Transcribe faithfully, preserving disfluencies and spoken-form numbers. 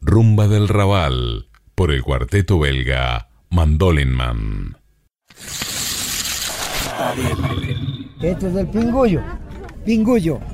Rumba del Raval, por el cuarteto belga Mandolinman. Esto es el pingullo, pingullo.